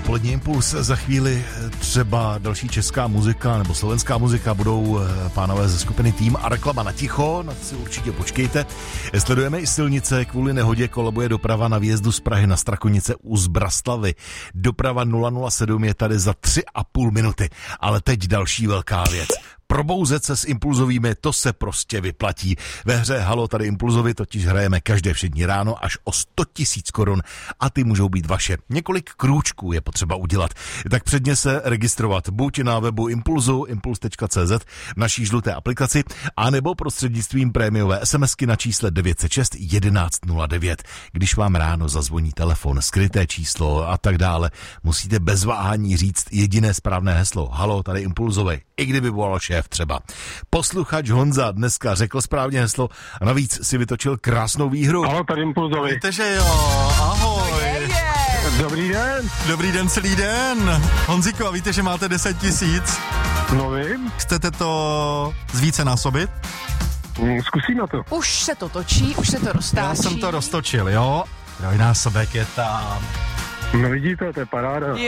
dopolední impuls. Za chvíli třeba další česká muzika nebo slovenská muzika, budou pánové ze skupiny Tým a reklama na ticho, na to si určitě počkejte. Sledujeme i silnice, kvůli nehodě kolabuje doprava na výjezdu z Prahy na Strakonice u Zbraslavy. Doprava 007 je tady za 3,5 minuty, ale teď další velká věc. Probouzet se s impulzovými, to se prostě vyplatí. Ve hře Halo tady Impulzovi totiž hrajeme každé všední ráno až o 100 000 korun a ty můžou být vaše. Několik krůčků je potřeba udělat. Tak předně se registrovat buď na webu Impulzu, impuls.cz, naší žluté aplikaci, anebo prostřednictvím prémiové SMSky na čísle 906 1109. Když vám ráno zazvoní telefon, skryté číslo a tak dále, musíte bez váhání říct jediné správné heslo. Halo tady Impulzovi, i kdyby volal šéf třeba. Posluchač Honza dneska řekl správně heslo a navíc si vytočil krásnou výhru. Halo, tady Impulzovi. Víte, že jo, ahoj. Dobrý den. Dobrý den celý den. Honziko, a víte, že máte 10 000? No vím. Chcete to zvícenásobit? Zkusíme to. Už se to točí, už se to roztáčí. Já jsem to roztočil, jo. Trojnásobek je tam. No vidíte, to je paráda. Jo.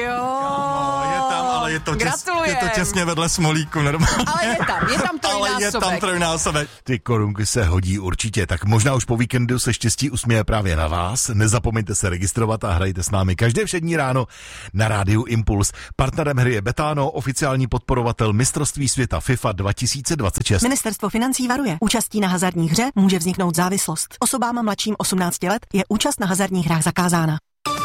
Je tam, ale je to těsně vedle Smolíku, normálně. Ale je tam trojnásobek. Ale je tam trojnásobek. Ty korunky se hodí určitě, tak možná už po víkendu se štěstí usměje právě na vás. Nezapomeňte se registrovat a hrajte s námi každé všední ráno na rádiu Impuls. Partnerem hry je Betano, oficiální podporovatel mistrovství světa FIFA 2026. Ministerstvo financí varuje. Účastí na hazardní hře může vzniknout závislost. Osobám mladším 18 let je účast na hazardních hrách zakázána.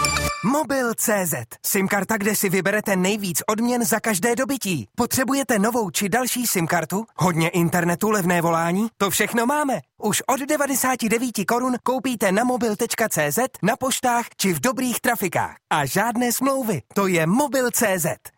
Mobil.cz. SIM-karta, kde si vyberete nejvíc odměn za každé dobytí. Potřebujete novou či další SIM-kartu? Hodně internetu, levné volání? To všechno máme. Už od 99 korun koupíte na mobil.cz, na poštách či v dobrých trafikách. A žádné smlouvy. To je Mobil.cz.